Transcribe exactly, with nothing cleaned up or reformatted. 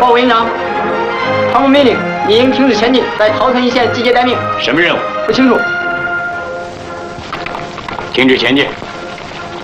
报委员长，唐木命令你应停止前进，在桃城一线集结待命。 什么任务？ 不清楚。 停止前进。